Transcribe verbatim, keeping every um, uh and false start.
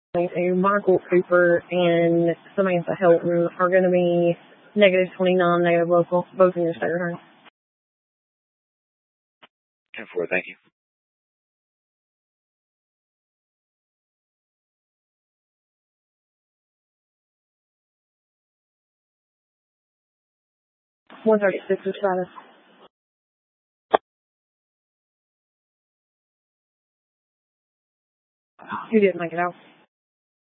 to Michael Cooper and Samantha Helton are going to be negative twenty-nine, negative local, both in your state return. ten four, thank you. one thirty-six is status. You didn't make it out.